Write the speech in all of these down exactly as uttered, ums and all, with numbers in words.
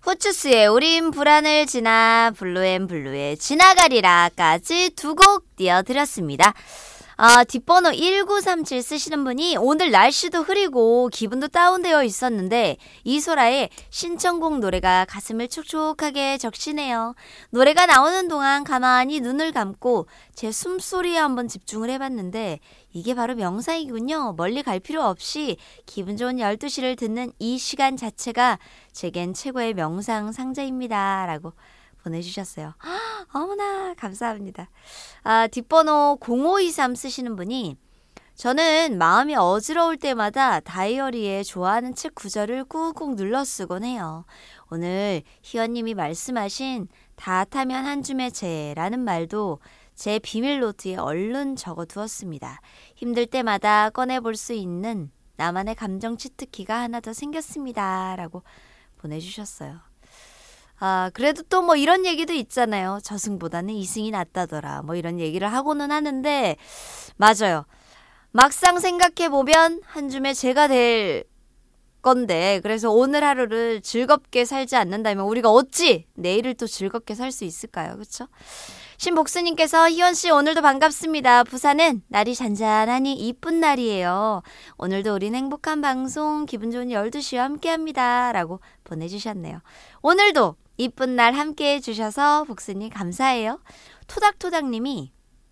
후추스의 우린 불안을 지나 블루앤블루의 지나가리라까지 두 곡 띄워드렸습니다. 아, 뒷번호 일구삼칠 쓰시는 분이 오늘 날씨도 흐리고 기분도 다운되어 있었는데 이소라의 신청곡 노래가 가슴을 촉촉하게 적시네요. 노래가 나오는 동안 가만히 눈을 감고 제 숨소리에 한번 집중을 해봤는데 이게 바로 명상이군요. 멀리 갈 필요 없이 기분 좋은 열두 시를 듣는 이 시간 자체가 제겐 최고의 명상 상자입니다. 라고 보내주셨어요. 어머나 감사합니다. 아, 뒷번호 공오이삼 쓰시는 분이 저는 마음이 어지러울 때마다 다이어리에 좋아하는 책 구절을 꾹꾹 눌러 쓰곤 해요. 오늘 희원님이 말씀하신 다 타면 한 줌의 재라는 말도 제 비밀 노트에 얼른 적어두었습니다. 힘들 때마다 꺼내볼 수 있는 나만의 감정 치트키가 하나 더 생겼습니다. 라고 보내주셨어요. 아, 그래도 또 뭐 이런 얘기도 있잖아요. 저승보다는 이승이 낫다더라. 뭐 이런 얘기를 하고는 하는데 맞아요. 막상 생각해보면 한 줌의 재가 될 건데 그래서 오늘 하루를 즐겁게 살지 않는다면 우리가 어찌 내일을 또 즐겁게 살 수 있을까요? 그렇죠? 신복수님께서 희원씨 오늘도 반갑습니다. 부산은 날이 잔잔하니 이쁜 날이에요. 오늘도 우린 행복한 방송 기분 좋은 열두 시와 함께합니다. 라고 보내주셨네요. 오늘도 이쁜 날 함께해 주셔서 복수님 감사해요. 토닥토닥님이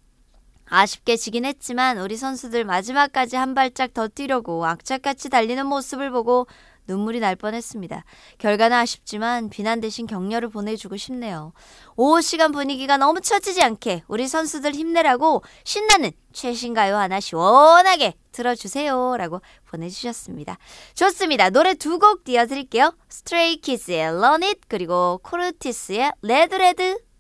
아쉽게 지긴 했지만 우리 선수들 마지막까지 한 발짝 더 뛰려고 악착같이 달리는 모습을 보고 눈물이 날 뻔했습니다. 결과는 아쉽지만 비난 대신 격려를 보내주고 싶네요. 오후 시간 분위기가 너무 처지지 않게 우리 선수들 힘내라고 신나는 최신가요 하나 시원하게 들어주세요. 라고 보내주셨습니다. 좋습니다. 노래 두 곡 띄워드릴게요. 스트레이키즈의 Run It 그리고 코르티스의 레드 레드.